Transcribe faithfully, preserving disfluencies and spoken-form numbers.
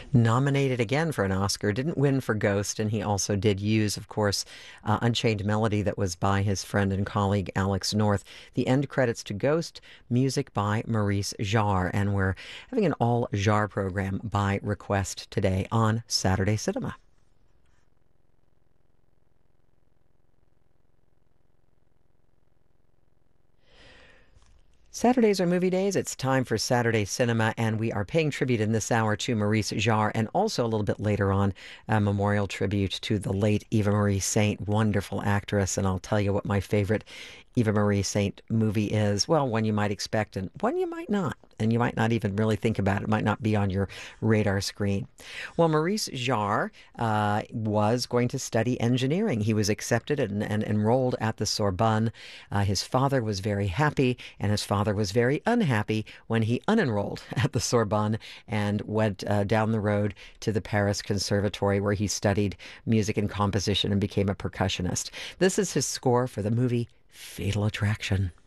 Nominated again for an Oscar, didn't win for Ghost, and he also did use, of course, uh, Unchained Melody that was by his friend and colleague Alex North. The end credits to Ghost, music by Maurice Jarre, and we're having an all Jarre program by request today on Saturday Cinema. Saturdays are movie days. It's time for Saturday Cinema, and we are paying tribute in this hour to Maurice Jarre, and also a little bit later on, a memorial tribute to the late Eva Marie Saint, wonderful actress. And I'll tell you what my favorite Eva Marie Saint movie is. Well, one you might expect, and one you might not. And you might not even really think about it. It might not be on your radar screen. Well, Maurice Jarre uh, was going to study engineering. He was accepted and, and enrolled at the Sorbonne. Uh, his father was very happy, and his father was very unhappy when he unenrolled at the Sorbonne and went uh, down the road to the Paris Conservatory, where he studied music and composition and became a percussionist. This is his score for the movie Fatal Attraction.